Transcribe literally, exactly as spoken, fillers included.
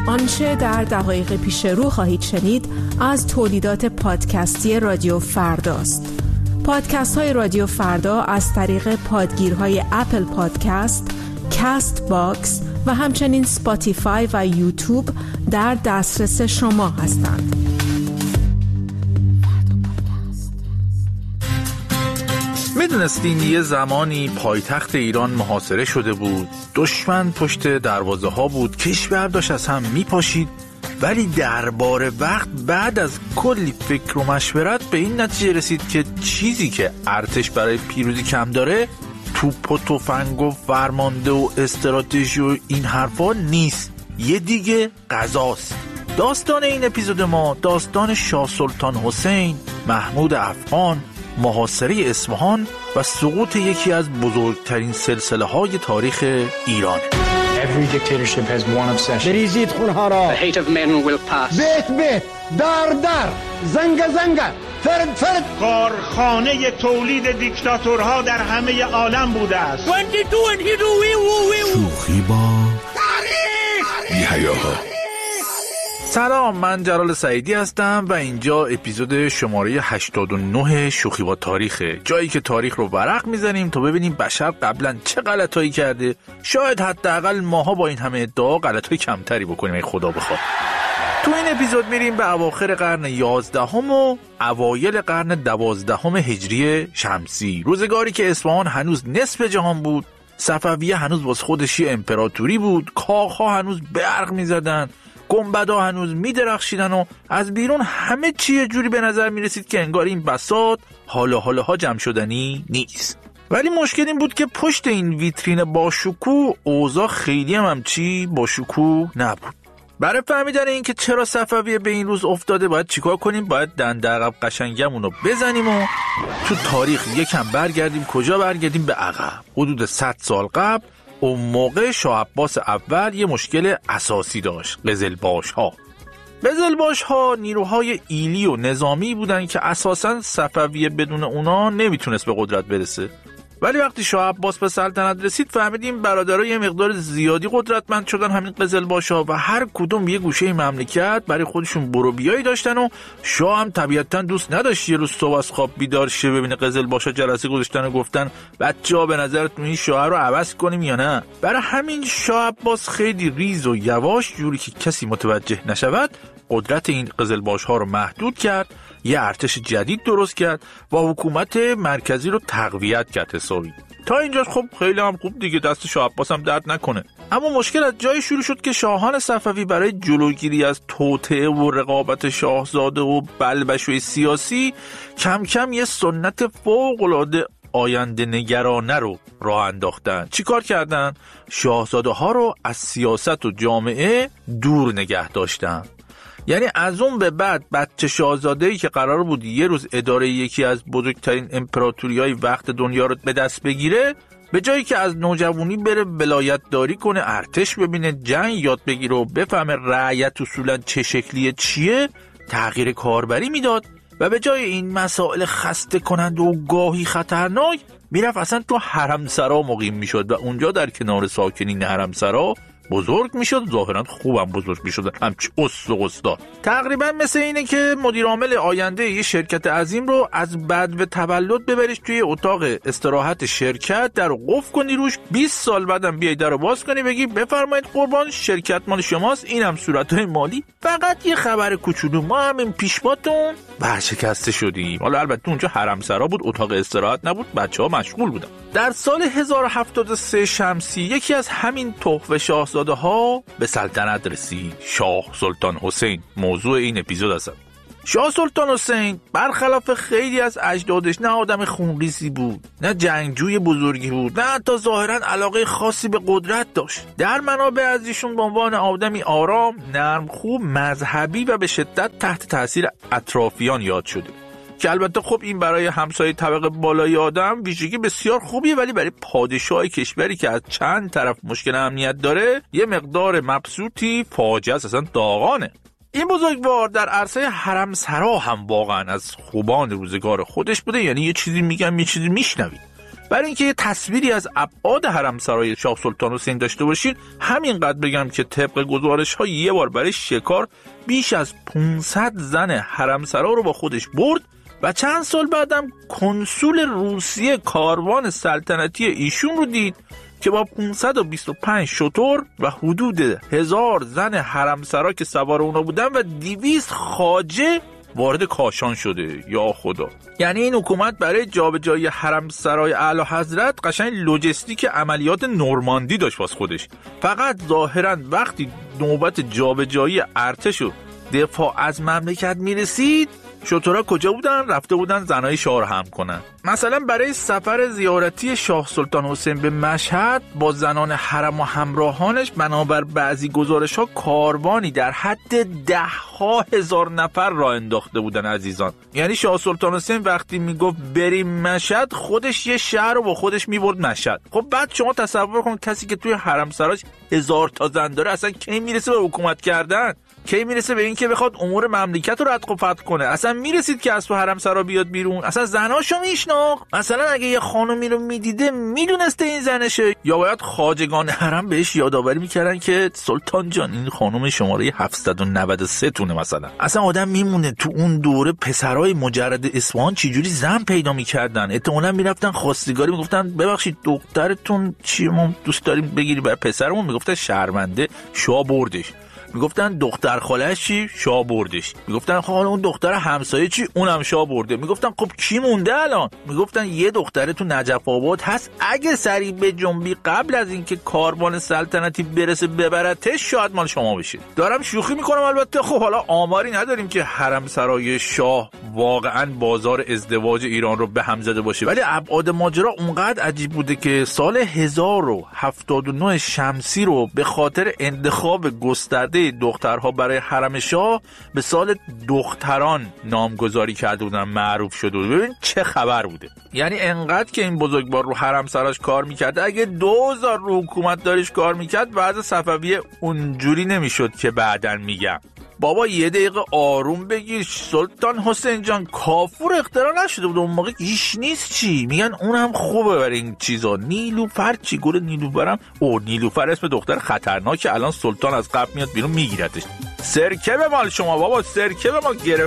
آنچه در دقایق پیش رو خواهید شنید از تولیدات پادکستی رادیو فرداست. پادکست های رادیو فردا از طریق پادگیرهای اپل پادکست، کاست باکس و همچنین سپاتیفای و یوتیوب در دسترس شما هستند. میدونستین یه زمانی پایتخت ایران محاصره شده بود، دشمن پشت دروازه ها بود، کشور داشت از هم میپاشید، ولی درباره وقت بعد از کلی فکر و مشورت به این نتیجه رسید که چیزی که ارتش برای پیروزی کم داره توپ و تفنگ و فرمانده و استراتژی و این حرفا نیست، یه دیگه غذاست. داستان این اپیزود ما داستان شاه سلطان حسین، محمود افغان، محاصره اصفهان و سقوط یکی از بزرگترین سلسله های تاریخ ایران. Every dictatorship has one obsession. بریزید خونها را. The hate of men will pass. بیت بیت، در در، زنگ زنگ، فرد فرد. کارخانه تولید دیکتاتورها در همه عالم بوده است. شوخی با تاریخ بی‌حیاها. سلام، من جلال سعیدی هستم و اینجا اپیزود شماره هشتاد و نه شوخی با تاریخه، جایی که تاریخ رو ورق میزنیم تا ببینیم بشر قبلا چه غلطایی کرده، شاید حداقل ماها با این همه ادعا غلطای کمتری بکنیم ای خدا بخواد. تو این اپیزود میریم به اواخر قرن یازدهم و اوایل قرن دوازدهم هجری شمسی، روزگاری که اصفهان هنوز نصف جهان بود، صفویه هنوز باز خودش امپراتوری بود، کاخها هنوز برق میزدن، گنبدها هنوز میدرخشیدن و از بیرون همه چی یه جوری به نظر میرسید که انگار این بساط حالا حالاها جمع شدنی نیست. ولی مشکل این بود که پشت این ویترین با شکوه اوضاع خیلی هم همچی با شکوه نبود. برای فهمیدن این که چرا صفویه به این روز افتاده باید چیکار کنیم؟ باید دنده عقب قشنگمون رو بزنیم و تو تاریخ یکم برگردیم. کجا برگردیم؟ به عقب، حدود صد سال قبل. اون موقع شاه عباس اول یه مشکل اساسی داشت، قزلباش ها. قزلباش ها نیروهای ایلی و نظامی بودن که اساساً صفویه بدون اونا نمیتونست به قدرت برسه. ولی وقتی شاه عباس به سلطنت رسید فهمیدیم برادرها یه مقدار زیادی قدرتمند شدن، همین قزلباش ها، و هر کدوم یه گوشه مملکت برای خودشون برو بیایی داشتن و شاه هم طبیعتاً دوست نداشت یه روز صبح از خواب بیدار شه ببینه قزلباش ها جلسه گذاشتن و گفتن بچه‌ها به نظرتون این شاه رو عوض کنیم یا نه. برای همین شاه عباس خیلی ریز و یواش، جوری که کسی متوجه نشود، قدرت این قزلباش ها رو محدود کرد، یه ارتش جدید درست کرد و حکومت مرکزی رو تقویت کرد حسابی. تا اینجا خب خیلی هم خوب دیگه، دست شاه عباس هم درد نکنه. اما مشکل از جایی شروع شد که شاهان صفوی برای جلوگیری از توطئه و رقابت شاهزاده و بلبشوی سیاسی کم کم یه سنت فوق‌العاده آینده نگرانه رو راه انداختن. چی کار کردن؟ شاهزاده ها رو از سیاست و جامعه دور نگه داشتن. یعنی از اون به بعد بچه شاهزاده‌ای که قرار بود یه روز اداره یکی از بزرگترین امپراتوری‌های وقت دنیا رو به دست بگیره، به جایی که از نوجوانی بره ولایت داری کنه، ارتش ببینه، جنگ یاد بگیره و بفهمه رعیت اصولا چه شکلیه چیه، تغییر کاربری میداد و به جای این مسائل خسته کنند و گاهی خطرناک میرفت اصلا تو حرمسرا مقیم میشد و اونجا در کنار ساکنین حرمسرا بزرگ میشد، ظاهرا خوبم بزرگ میشد، همچی اس و قصدار. تقریبا مثل اینه که مدیر عامل آینده یه شرکت عظیم رو از بعد به تولد ببریش توی اتاق استراحت شرکت، در رو قفل کنی روش، بیست سال بعدم بیای در رو باز کنی بگی بفرمایید قربان، شرکت مال شماست، اینم صورتهای مالی، فقط یه خبر کوچولو، ما همین پیشباتون ورشکسته شدیم. حالا البته اونجا حرمسرا بود، اتاق استراحت نبود، بچه‌ها مشغول بودن. در سال هزار و هفتاد و سه شمسی یکی از همین تحفه شاهزاده ها به سلطنت رسید، شاه سلطان حسین. موضوع این اپیزود است. شاه سلطان حسین برخلاف خیلی از اجدادش نه آدم خونریزی بود، نه جنگجوی بزرگی بود، نه حتی ظاهرا علاقه خاصی به قدرت داشت. در منابع از ایشون به عنوان آدمی آرام، نرم خوب، مذهبی و به شدت تحت تاثیر اطرافیان یاد شده، که البته خب این برای همسایه طبقه بالای آدم ویژگی بسیار خوبیه، ولی برای پادشاه کشوری که از چند طرف مشکل امنیت داره یه مقدار مبسوطی فاجعه است، اصلا داغانه. این بزرگوار در عرصه حرمسرا هم واقعا از خوبان روزگار خودش بوده، یعنی یه چیزی میگم یه چیزی میشنوید. برای اینکه یه تصویری از ابعاد حرمسرای شاه سلطان حسین داشته باشید، همینقدر بگم که طبق گزارش‌ها یه بار برای شکار بیش از پانصد زن حرمسرا رو با خودش برد و چند سال بعدم کنسول روسیه کاروان سلطنتی ایشون رو دید که با پانصد و بیست و پنج شتر و حدود هزار زن حرمسرا که سوار اونا بودن و دویست خواجه وارد کاشان شده. یا خدا، یعنی این حکومت برای جابجایی حرمسرای اعلی حضرت قشنگ لوجستیک عملیات نورماندی داشت واسه خودش. فقط ظاهرا وقتی نوبت جابجایی ارتش و دفاع از مملکت میرسید، شترها کجا بودن؟ رفته بودن زنای شاه رو هم کنن. مثلا برای سفر زیارتی شاه سلطان حسین به مشهد با زنان حرم و همراهانش بنابر بعضی گزارش‌ها کاروانی در حد ده ها هزار نفر را انداخته بودن عزیزان. یعنی شاه سلطان حسین وقتی میگفت بریم مشهد، خودش یه شهر رو با خودش میبرد مشهد. خب بعد شما تصور کن کسی که توی حرم سراش هزار تا زن داره اصلا کی میرسه به حکومت کردن؟ کی میرسه به این که بخواد امور مملکت رو ردق و فتق کنه؟ اصلا میرسید که از تو حرم سرا بیاد بیرون؟ اصلا زناشو میشناخت؟ مثلا اگه یه خانومی رو میدیده میدونسته این زنشه؟ یا باید خواجگان حرم بهش یادآوری میکردن که سلطان جان این خانم شماره هفتصد و نود و سه تونه مثلا؟ اصلا آدم میمونه تو اون دوره پسرای مجرد اصفهان چجوری زن پیدا میکردن؟ احتمالاً میرفتن خواستگاری میگفتن ببخشید دخترتون چی ما دوست داریم بگیری بر پسرمون، میگفتن شرمنده شاه بردش. میگفتن دختر خاله‌اش چی؟ شاه بردش. میگفتن خاله اون دختر همسایه چی؟ اونم شاه برده. میگفتن خب کی مونده الان؟ میگفتن یه دختره تو نجف آباد هست، اگه سریع به جنبی قبل از اینکه کاروان سلطنتی برسه ببرتش شاید مال شما بشه. دارم شوخی میکنم البته. خب حالا آماری نداریم که حرم سرای شاه واقعا بازار ازدواج ایران رو به هم زده باشه، ولی ابعاد ماجرا اونقدر عجیب بوده که سال هزار و هفتاد و نه شمسی رو به خاطر انتخاب گسترده دخترها برای حرم شاه به سال دختران نامگذاری کرده بودن، معروف شده بود. ببین چه خبر بوده. یعنی انقدر که این بزرگوار رو حرم سراش کار میکرده، اگه دوزار رو حکومت داریش کار میکرد وضع صفویه اونجوری نمیشد که بعدن میگم. بابا یه دقیقه آروم بگیر سلطان حسین جان، کافور اختراع نشده بود اون موقع، هیچ نیست چی میگن اونم خوبه برای این چیزا. نیلوفر چی؟ گل نیلوفرم او نیلوفر اسم دختر خطرناکه، الان سلطان از قبل میاد بیرون میگیرتش. سرکه به مال شما بابا، سرکه به ما گرفت.